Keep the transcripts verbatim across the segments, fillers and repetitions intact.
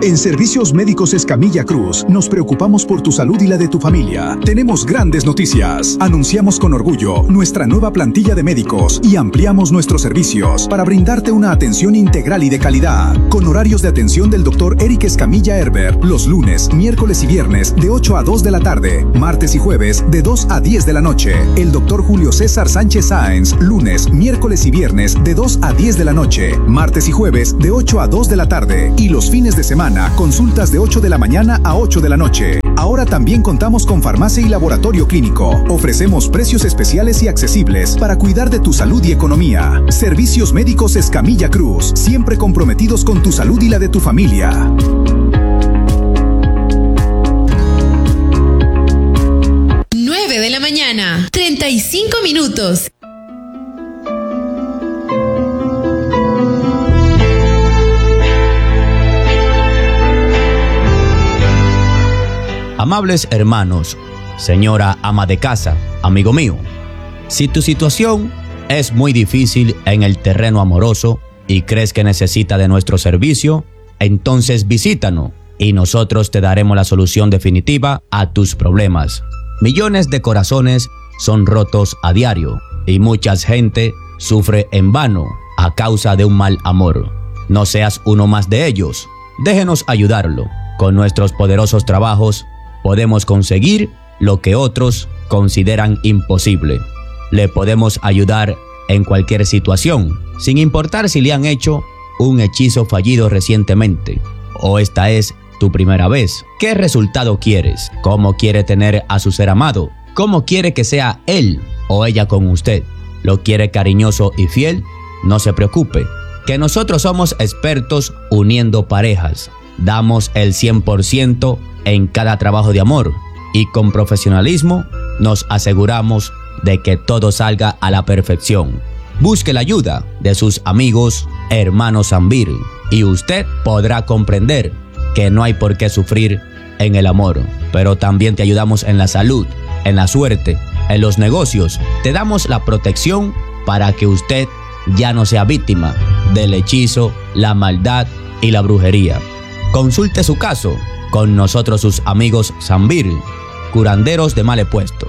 En Servicios Médicos Escamilla Cruz, nos preocupamos por tu salud y la de tu familia. Tenemos grandes noticias. Anunciamos con orgullo nuestra nueva plantilla de médicos y ampliamos nuestros servicios para brindarte una atención integral y de calidad. Con horarios de atención del doctor Eric Escamilla Herbert, los lunes, miércoles y viernes de ocho a dos de la tarde, martes y jueves de dos a diez de la noche. El doctor Julio César Sánchez Sáenz, lunes, miércoles y viernes de dos a diez de la noche, martes y jueves de ocho a dos de la tarde y los fines de semana consultas de ocho de la mañana a ocho de la noche. Ahora también contamos con farmacia y laboratorio clínico. Ofrecemos precios especiales y accesibles para cuidar de tu salud y economía. Servicios Médicos Escamilla Cruz, siempre comprometidos con tu salud y la de tu familia. nueve de la mañana, treinta y cinco minutos. Amables hermanos, señora ama de casa, amigo mío, si tu situación es muy difícil en el terreno amoroso y crees que necesita de nuestro servicio, entonces visítanos y nosotros te daremos la solución definitiva a tus problemas. Millones de corazones son rotos a diario y mucha gente sufre en vano a causa de un mal amor. No seas uno más de ellos. Déjenos ayudarlo. Con nuestros poderosos trabajos podemos conseguir lo que otros consideran imposible. Le podemos ayudar en cualquier situación, sin importar si le han hecho un hechizo fallido recientemente o esta es tu primera vez. ¿Qué resultado quieres? ¿Cómo quiere tener a su ser amado? ¿Cómo quiere que sea él o ella con usted? ¿Lo quiere cariñoso y fiel? No se preocupe, que nosotros somos expertos uniendo parejas. Damos el cien por ciento en cada trabajo de amor y con profesionalismo nos aseguramos de que todo salga a la perfección. Busque la ayuda de sus amigos, hermanos Zambir, y usted podrá comprender que no hay por qué sufrir en el amor, pero también te ayudamos en la salud, en la suerte, en los negocios. Te damos la protección para que usted ya no sea víctima del hechizo, la maldad y la brujería. Consulte su caso con nosotros, sus amigos Zambir, curanderos de mal puesto.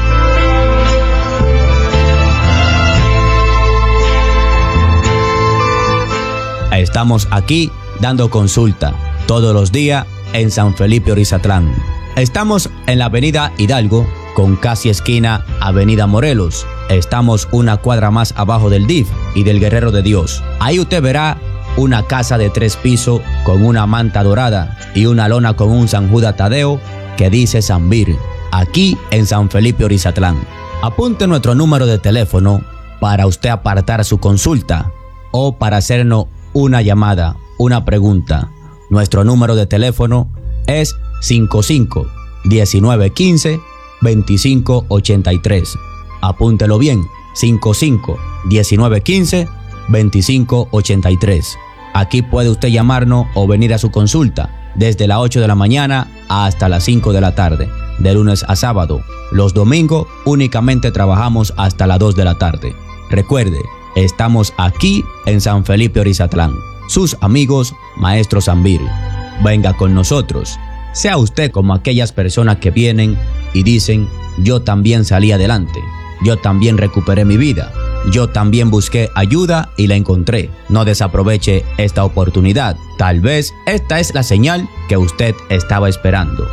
Estamos aquí dando consulta todos los días en San Felipe Orizatlán. Estamos en la avenida Hidalgo con casi esquina avenida Morelos. Estamos una cuadra más abajo del D I F y del Guerrero de Dios. Ahí usted verá una casa de tres pisos con una manta dorada y una lona con un San Judas Tadeo que dice Zambir, aquí en San Felipe Orizatlán. Apunte nuestro número de teléfono para usted apartar su consulta o para hacernos una llamada, una pregunta. Nuestro número de teléfono es cinco cinco, diecinueve quince, veinticinco ochenta y tres. Apúntelo bien, cinco cinco, diecinueve quince, veinticinco ochenta y tres. Aquí puede usted llamarnos o venir a su consulta desde las ocho de la mañana hasta las cinco de la tarde, de lunes a sábado. Los domingos únicamente trabajamos hasta las dos de la tarde. Recuerde, estamos aquí en San Felipe Orizatlán. Sus amigos, Maestro Zambir. Venga con nosotros. Sea usted como aquellas personas que vienen y dicen, yo también salí adelante, yo también recuperé mi vida, yo también busqué ayuda y la encontré. No desaproveche esta oportunidad. Tal vez esta es la señal que usted estaba esperando.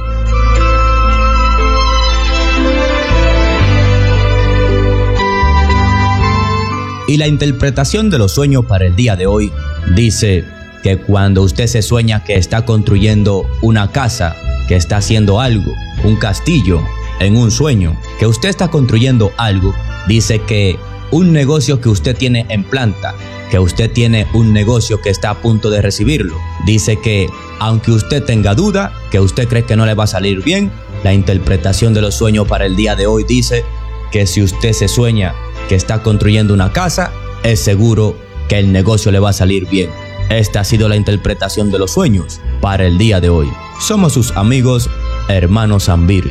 Y la interpretación de los sueños para el día de hoy dice que cuando usted se sueña que está construyendo una casa, que está haciendo algo, un castillo en un sueño, que usted está construyendo algo, dice que un negocio que usted tiene en planta, que usted tiene un negocio que está a punto de recibirlo. Dice que aunque usted tenga duda, que usted cree que no le va a salir bien, la interpretación de los sueños para el día de hoy dice que si usted se sueña que está construyendo una casa, es seguro que el negocio le va a salir bien. Esta ha sido la interpretación de los sueños para el día de hoy. Somos sus amigos, hermanos Zambir.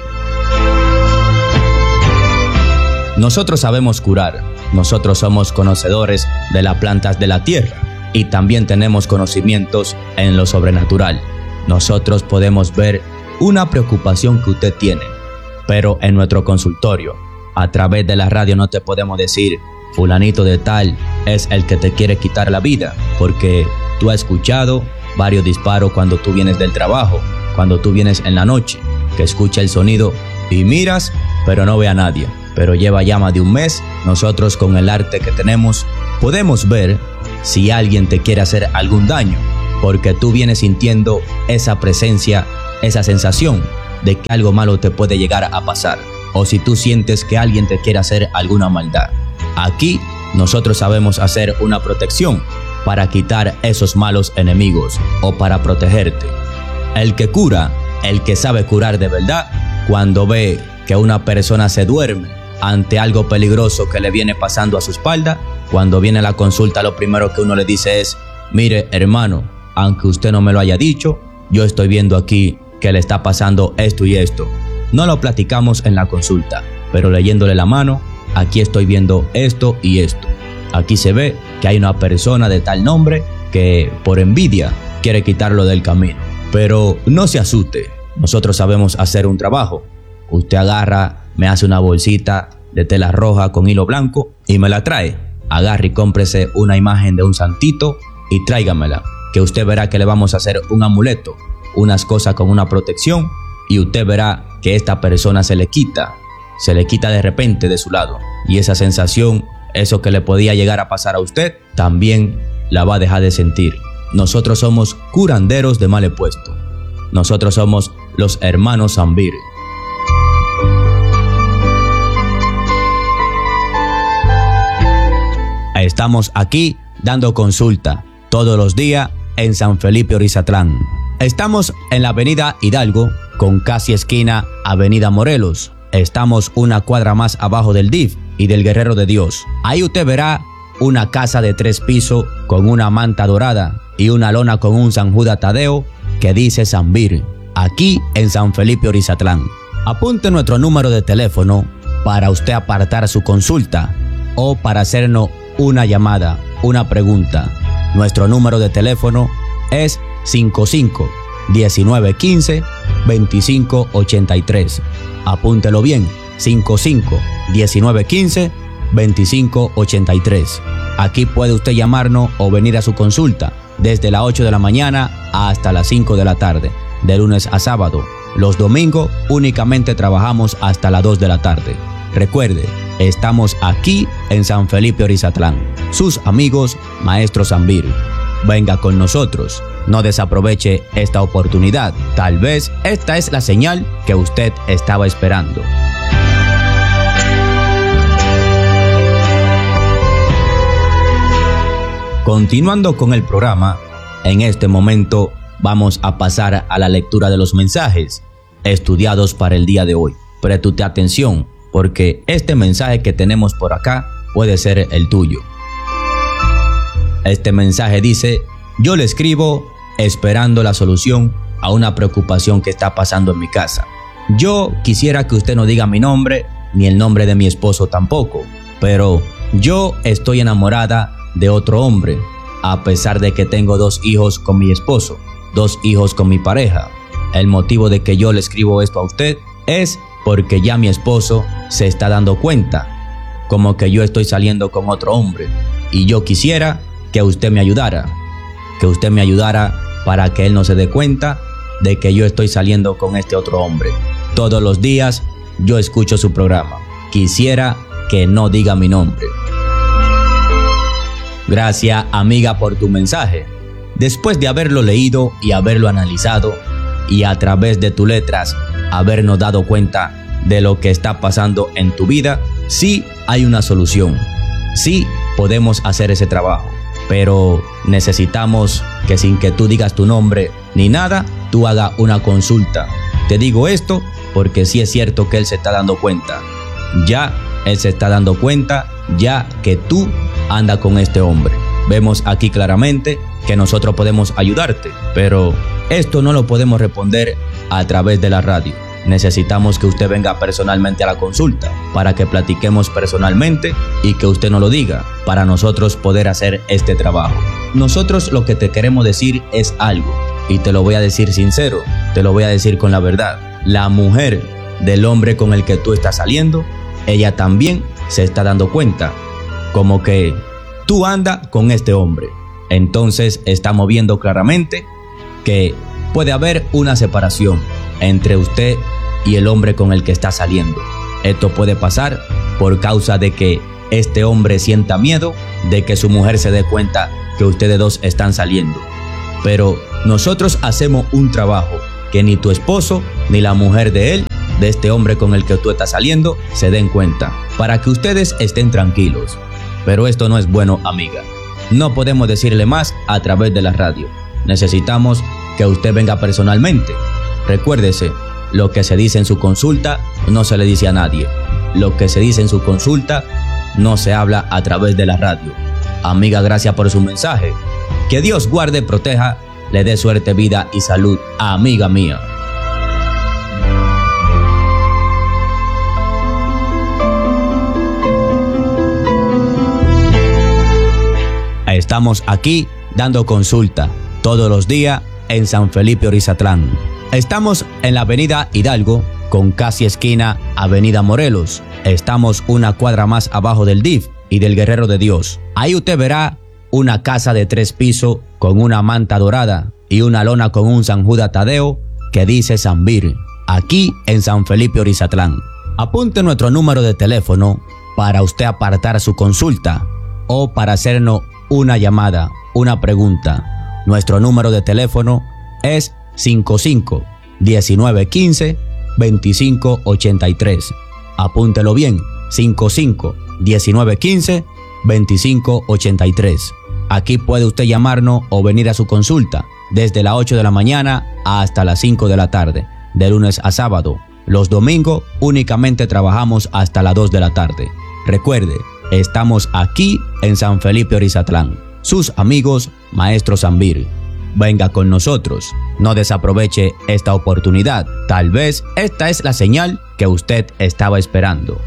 Nosotros sabemos curar, nosotros somos conocedores de las plantas de la tierra y también tenemos conocimientos en lo sobrenatural. nosotros podemos ver una preocupación que usted tiene, pero en nuestro consultorio, a través de la radio, no te podemos decir fulanito de tal es el que te quiere quitar la vida, porque tú has escuchado varios disparos cuando tú vienes del trabajo, cuando tú vienes en la noche, que escucha el sonido y miras, pero no ve a nadie. Pero lleva ya más de un mes, nosotros con el arte que tenemos, podemos ver si alguien te quiere hacer algún daño, porque tú vienes sintiendo esa presencia, esa sensación de que algo malo te puede llegar a pasar, o si tú sientes que alguien te quiere hacer alguna maldad. Aquí nosotros sabemos hacer una protección para quitar esos malos enemigos o para protegerte. El que cura, el que sabe curar de verdad, cuando ve que una persona se duerme ante algo peligroso que le viene pasando a su espalda, cuando viene a la consulta, lo primero que uno le dice es: mire, hermano, aunque usted no me lo haya dicho, yo estoy viendo aquí que le está pasando esto y esto. No lo platicamos en la consulta, pero leyéndole la mano, aquí estoy viendo esto y esto. Aquí se ve que hay una persona de tal nombre que por envidia quiere quitarlo del camino. Pero no se asuste, nosotros sabemos hacer un trabajo. Usted agarra, me hace una bolsita de tela roja con hilo blanco y me la trae. Agarre y cómprese una imagen de un santito y tráigamela, que usted verá que le vamos a hacer un amuleto, unas cosas con una protección, y usted verá que esta persona se le quita, se le quita de repente de su lado, y esa sensación, eso que le podía llegar a pasar a usted, también la va a dejar de sentir. Nosotros somos curanderos de mal puesto. Nosotros somos los hermanos Zambir. Estamos aquí dando consulta todos los días en San Felipe Orizatlán. Estamos en la avenida Hidalgo con casi esquina avenida Morelos. Estamos una cuadra más abajo del D I F y del Guerrero de Dios. Ahí usted verá una casa de tres pisos con una manta dorada y una lona con un San Judas Tadeo que dice Zambir, aquí en San Felipe Orizatlán. Apunte nuestro número de teléfono para usted apartar su consulta o para hacernos una llamada, una pregunta. Nuestro número de teléfono es cinco cinco, diecinueve quince, veinticinco ochenta y tres. Apúntelo bien, cinco cinco, diecinueve quince, veinticinco ochenta y tres. Aquí puede usted llamarnos o venir a su consulta desde las ocho de la mañana hasta las cinco de la tarde, de lunes a sábado. Los domingos únicamente trabajamos hasta las dos de la tarde. Recuerde, estamos aquí en San Felipe Orizatlán. Sus amigos, Maestros Zambir. Venga con nosotros. No desaproveche esta oportunidad. Tal vez esta es la señal que usted estaba esperando. Continuando con el programa, en este momento vamos a pasar a la lectura de los mensajes estudiados para el día de hoy. Preste atención, porque este mensaje que tenemos por acá puede ser el tuyo. Este mensaje dice: yo le escribo esperando la solución a una preocupación que está pasando en mi casa. Yo quisiera que usted no diga mi nombre, ni el nombre de mi esposo tampoco, pero yo estoy enamorada de otro hombre, a pesar de que tengo dos hijos con mi esposo, dos hijos con mi pareja. El motivo de que yo le escribo esto a usted es porque ya mi esposo se está dando cuenta, como que yo estoy saliendo con otro hombre, y yo quisiera que usted me ayudara, que usted me ayudara para que él no se dé cuenta de que yo estoy saliendo con este otro hombre. Todos los días yo escucho su programa. Quisiera que no diga mi nombre. Gracias, amiga, por tu mensaje. Después de haberlo leído y haberlo analizado, y a través de tus letras habernos dado cuenta de lo que está pasando en tu vida, sí hay una solución. Sí podemos hacer ese trabajo, pero necesitamos que sin que tú digas tu nombre ni nada, tú hagas una consulta. Te digo esto porque sí es cierto que él se está dando cuenta. Ya él se está dando cuenta ya que tú andas con este hombre. Vemos aquí claramente que nosotros podemos ayudarte, pero esto no lo podemos responder a través de la radio. Necesitamos que usted venga personalmente a la consulta para que platiquemos personalmente y que usted nos lo diga para nosotros poder hacer este trabajo. Nosotros lo que te queremos decir es algo, y te lo voy a decir sincero, te lo voy a decir con la verdad. La mujer del hombre con el que tú estás saliendo, ella también se está dando cuenta, como que tú andas con este hombre. Entonces estamos viendo claramente que puede haber una separación entre usted y el hombre con el que está saliendo. Esto puede pasar por causa de que este hombre sienta miedo de que su mujer se dé cuenta que ustedes dos están saliendo. Pero nosotros hacemos un trabajo que ni tu esposo ni la mujer de él, de este hombre con el que tú estás saliendo, se den cuenta, para que ustedes estén tranquilos. Pero esto no es bueno, amiga. No podemos decirle más a través de la radio. Necesitamos que usted venga personalmente. Recuérdese, lo que se dice en su consulta no se le dice a nadie. Lo que se dice en su consulta no se habla a través de la radio. Amiga, gracias por su mensaje. Que Dios guarde, proteja, le dé suerte, vida y salud a amiga mía. Estamos aquí dando consulta todos los días en San Felipe Orizatlán. Estamos en la avenida Hidalgo con casi esquina avenida Morelos. Estamos una cuadra más abajo del D I F y del Guerrero de Dios. Ahí usted verá una casa de tres pisos con una manta dorada y una lona con un San Judas Tadeo que dice Sambir, aquí en San Felipe Orizatlán. Apunte nuestro número de teléfono para usted apartar su consulta o para hacernos una llamada, una pregunta. Nuestro número de teléfono es cinco cinco, diecinueve quince, veinticinco ochenta y tres. Apúntelo bien, cinco cinco, diecinueve quince, veinticinco ochenta y tres. Aquí puede usted llamarnos o venir a su consulta desde las ocho de la mañana hasta las cinco de la tarde, de lunes a sábado. Los domingos únicamente trabajamos hasta las dos de la tarde. Recuerde, estamos aquí en San Felipe Orizatlán. Sus amigos, Maestro Sambir. Venga con nosotros. No desaproveche esta oportunidad. Tal vez esta es la señal que usted estaba esperando.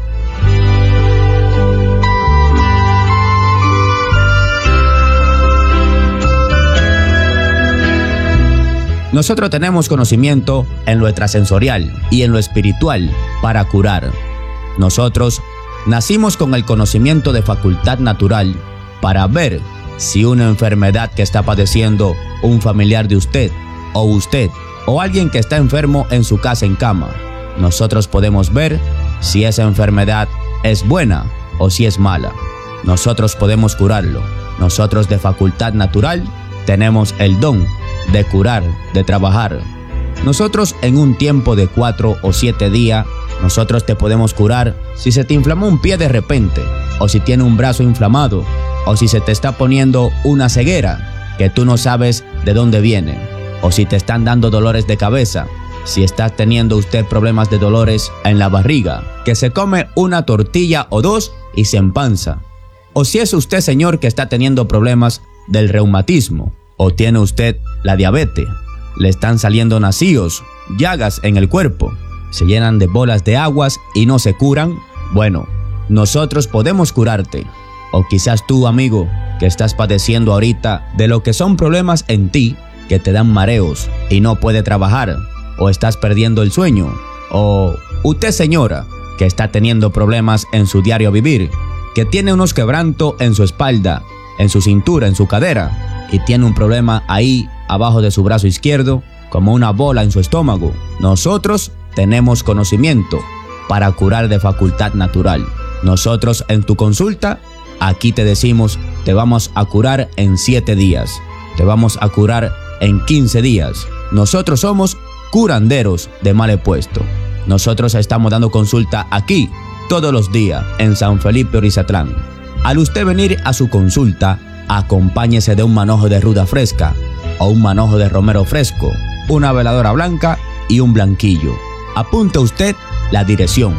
Nosotros tenemos conocimiento en lo extrasensorial y en lo espiritual para curar. Nosotros nacimos con el conocimiento de facultad natural para ver si una enfermedad que está padeciendo un familiar de usted o usted o alguien que está enfermo en su casa en cama, nosotros podemos ver si esa enfermedad es buena o si es mala. Nosotros podemos curarlo. Nosotros de facultad natural tenemos el don de curar, de trabajar. Nosotros en un tiempo de cuatro o siete días, nosotros te podemos curar si se te inflamó un pie de repente, o si tiene un brazo inflamado, o si se te está poniendo una ceguera que tú no sabes de dónde viene, o si te están dando dolores de cabeza, si está teniendo usted problemas de dolores en la barriga, que se come una tortilla o dos y se empanza, o si es usted, señor, que está teniendo problemas del reumatismo, o tiene usted la diabetes, le están saliendo nacíos, llagas en el cuerpo, se llenan de bolas de aguas y no se curan. Bueno, nosotros podemos curarte. O quizás tú, amigo, que estás padeciendo ahorita de lo que son problemas en ti, que te dan mareos y no puede trabajar, o estás perdiendo el sueño, o usted, señora, que está teniendo problemas en su diario vivir, que tiene unos quebrantos en su espalda, en su cintura, en su cadera, y tiene un problema ahí abajo de su brazo izquierdo, como una bola en su estómago. Nosotros tenemos conocimiento para curar de facultad natural. Nosotros en tu consulta, aquí te decimos, te vamos a curar en siete días, te vamos a curar en quince días. Nosotros somos curanderos de mal puesto. Nosotros estamos dando consulta aquí todos los días en San Felipe Orizatlán. Al usted venir a su consulta, acompáñese de un manojo de ruda fresca o un manojo de romero fresco, una veladora blanca y un blanquillo. Apunte usted la dirección.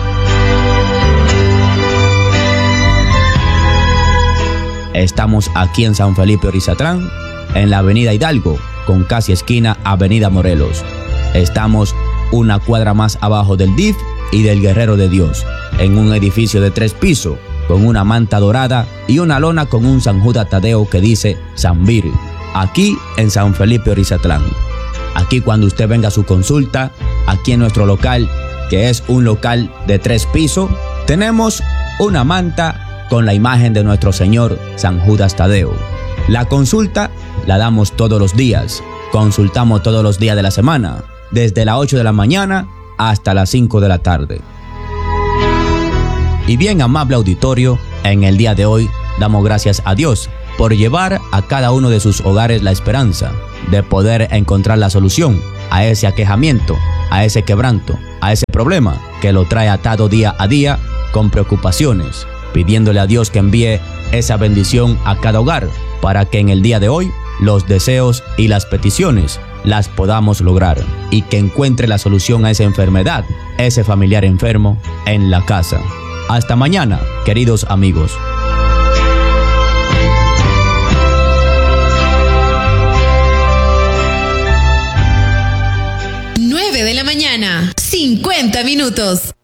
Estamos aquí en San Felipe Orizatlán, en la avenida Hidalgo, con casi esquina avenida Morelos. Estamos una cuadra más abajo del D I F y del Guerrero de Dios, en un edificio de tres pisos, con una manta dorada y una lona con un San Judas Tadeo que dice Sambir, aquí en San Felipe Orizatlán. Aquí cuando usted venga a su consulta, aquí en nuestro local, que es un local de tres pisos, tenemos una manta con la imagen de nuestro Señor San Judas Tadeo. La consulta la damos todos los días, consultamos todos los días de la semana, desde las ocho de la mañana hasta las cinco de la tarde. Y bien, amable auditorio, en el día de hoy damos gracias a Dios por llevar a cada uno de sus hogares la esperanza de poder encontrar la solución a ese aquejamiento, a ese quebranto, a ese problema que lo trae atado día a día con preocupaciones, pidiéndole a Dios que envíe esa bendición a cada hogar para que en el día de hoy los deseos y las peticiones las podamos lograr y que encuentre la solución a esa enfermedad, ese familiar enfermo en la casa. Hasta mañana, queridos amigos. nueve de la mañana, cincuenta minutos.